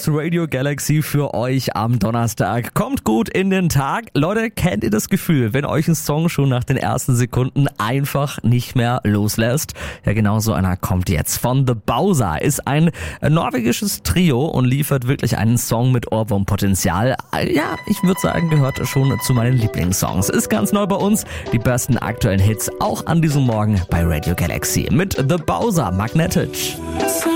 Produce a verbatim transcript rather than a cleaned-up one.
aus Radio Galaxy für euch am Donnerstag. Kommt gut in den Tag. Leute, kennt ihr das Gefühl, wenn euch ein Song schon nach den ersten Sekunden einfach nicht mehr loslässt? Ja, genau so einer kommt jetzt. Von The Bowser, ist ein norwegisches Trio und liefert wirklich einen Song mit Ohrwurmpotenzial. Ja, ich würde sagen, gehört schon zu meinen Lieblingssongs. Ist ganz neu bei uns. Die besten aktuellen Hits auch an diesem Morgen bei Radio Galaxy mit The Bowser, Magnetic.